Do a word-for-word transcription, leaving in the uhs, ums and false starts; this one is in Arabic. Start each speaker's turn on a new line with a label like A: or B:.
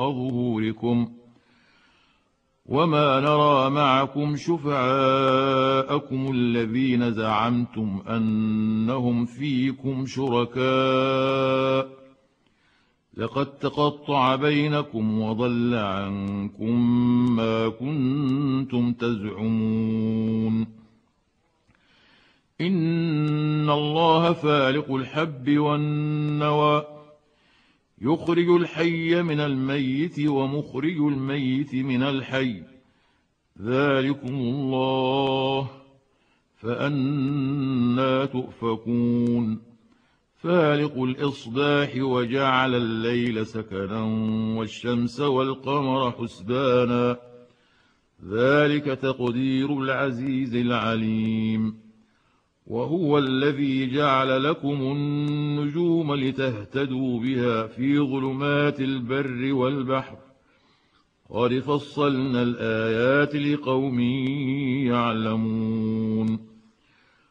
A: وراء ظهوركم وما نرى معكم شفعاءكم الذين زعمتم أنهم فيكم شركاء لقد تقطع بينكم وضل عنكم ما كنتم تزعمون إن الله فالق الحب والنوى يخرج الحي من الميت ومخرج الميت من الحي ذلكم الله فأنى تؤفكون فالق الإصباح وجعل الليل سكنا والشمس والقمر حسبانا ذلك تقدير العزيز العليم وهو الذي جعل لكم النجوم لتهتدوا بها في ظلمات البر والبحر قد فصلنا الآيات لقوم يعلمون